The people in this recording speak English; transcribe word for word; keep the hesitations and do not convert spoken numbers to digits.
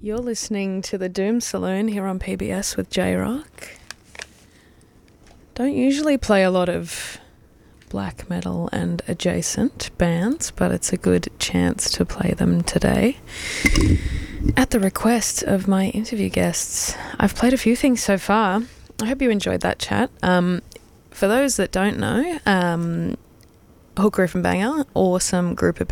You're listening to the Doom Saloon here on P B S with J-Rock. Don't usually play a lot of black metal and adjacent bands, but it's a good chance to play them today. At the request of my interview guests, I've played a few things so far. I hope you enjoyed that chat. Um, for those that don't know, um, Hook, Riff and Banger, awesome group of